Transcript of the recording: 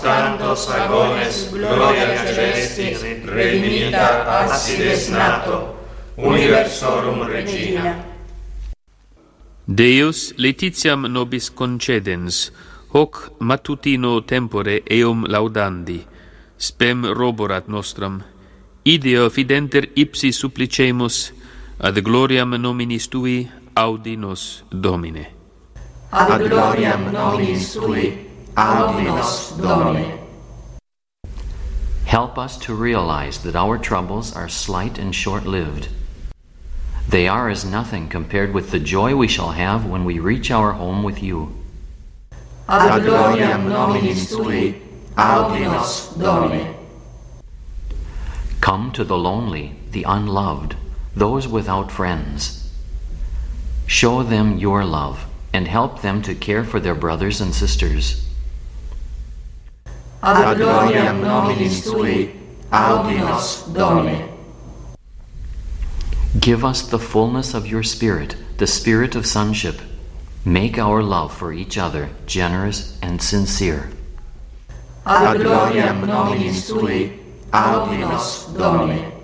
Tantos agones, gloria celestis, redimita acides nato, universorum regina. Deus laetitiam nobis concedens, hoc matutino tempore eum laudandi, spem roborat nostram, ideo fidenter ipsi supplicemus, ad gloriam nominis Tui audi nos, Domine. Ad gloriam nominis Tui, audi nos, Domine. Help us to realize that our troubles are slight and short-lived. They are as nothing compared with the joy we shall have when we reach our home with You. Ad gloriam nominis Tui, audi nos, Domine. Come to the lonely, the unloved, those without friends. Show them Your love and help them to care for their brothers and sisters. Ad gloriam nominis Tui, audi nos, Domine. Give us the fullness of Your Spirit, the spirit of sonship. Make our love for each other generous and sincere. Ad gloriam nominis Tui, audi nos, Domine.